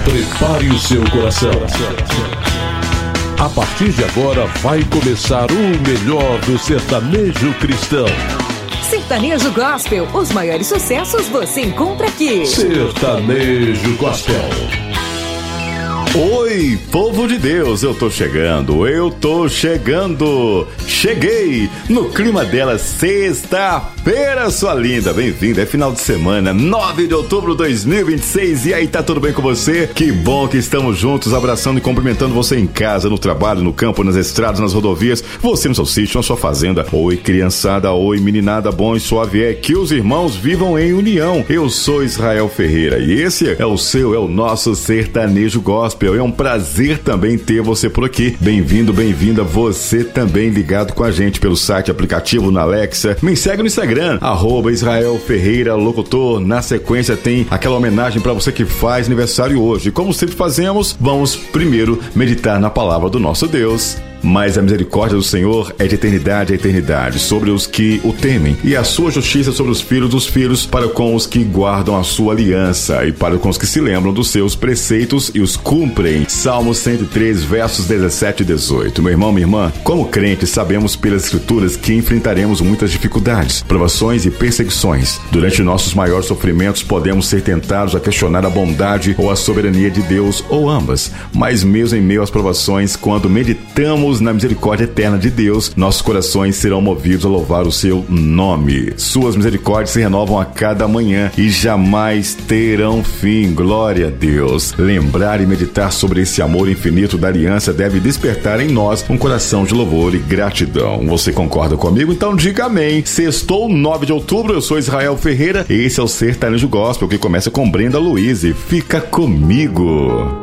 Prepare o seu coração. A partir de agora vai começar o melhor do sertanejo cristão. Sertanejo Gospel, os maiores sucessos você encontra aqui. Sertanejo Gospel. Oi, povo de Deus, eu tô chegando, cheguei no clima dela, sexta-feira, sua linda, bem-vinda, é final de semana, 9 de outubro de 2026, e aí, tá tudo bem com você? Que bom que estamos juntos, abraçando e cumprimentando você em casa, no trabalho, no campo, nas estradas, nas rodovias, você no seu sítio, na sua fazenda. Oi, criançada, oi, meninada, bom e suave é, que os irmãos vivam em união. Eu sou Israel Ferreira e esse é o nosso Sertanejo Gospel. É um prazer também ter você por aqui. Bem-vindo, bem-vinda, você também ligado com a gente pelo site, aplicativo, na Alexa. Me segue no Instagram, @Israel Ferreira Locutor. Na sequência tem aquela homenagem para você que faz aniversário hoje. Como sempre fazemos, vamos primeiro meditar na palavra do nosso Deus. Mas a misericórdia do Senhor é de eternidade a eternidade sobre os que o temem, e a sua justiça sobre os filhos dos filhos, para com os que guardam a sua aliança e para com os que se lembram dos seus preceitos e os cumprem. Salmos 103, versos 17 e 18. Meu irmão, minha irmã, como crentes, sabemos pelas escrituras que enfrentaremos muitas dificuldades, provações e perseguições. Durante nossos maiores sofrimentos, podemos ser tentados a questionar a bondade ou a soberania de Deus, ou ambas. Mas mesmo em meio às provações, quando meditamos na misericórdia eterna de Deus, nossos corações serão movidos a louvar o seu nome. Suas misericórdias se renovam a cada manhã e jamais terão fim. Glória a Deus. Lembrar e meditar sobre esse amor infinito da aliança deve despertar em nós um coração de louvor e gratidão. Você concorda comigo? Então diga amém. Sextou, 9 de outubro, eu sou Israel Ferreira, esse é o Sertanejo Gospel, que começa com Brenda Luiz, e fica comigo.